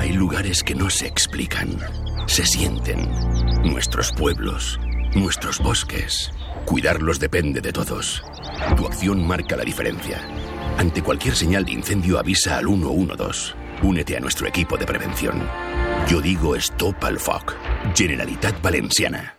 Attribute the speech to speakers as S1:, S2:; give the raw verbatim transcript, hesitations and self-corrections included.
S1: Hay lugares que no se explican, se sienten. Nuestros pueblos, nuestros bosques. Cuidarlos depende de todos. Tu acción marca la diferencia. Ante cualquier señal de incendio avisa al uno uno dos. Únete a nuestro equipo de prevención. Yo digo Stop al Foc. Generalitat Valenciana.